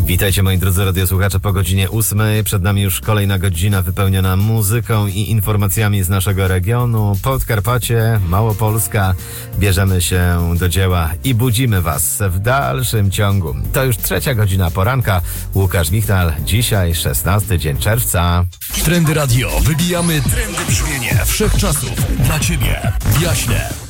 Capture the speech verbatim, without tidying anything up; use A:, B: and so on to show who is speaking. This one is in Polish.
A: Witajcie moi drodzy radiosłuchacze po godzinie ósmej. Przed nami już kolejna godzina wypełniona muzyką i informacjami z naszego regionu. Podkarpacie, Małopolska. Bierzemy się do dzieła i budzimy was w dalszym ciągu. To już trzecia godzina poranka. Łukasz Michtal, dzisiaj szesnasty dzień czerwca.
B: Trendy Radio. Wybijamy trendy brzmienie wszechczasów. Dla ciebie w Jaśnie.